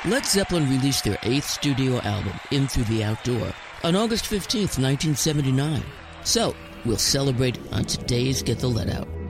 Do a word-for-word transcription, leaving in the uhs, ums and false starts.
Led Zeppelin released their eighth studio album, In Through the Outdoor, on August fifteenth, nineteen seventy-nine. So, we'll celebrate on today's Get the Let Out.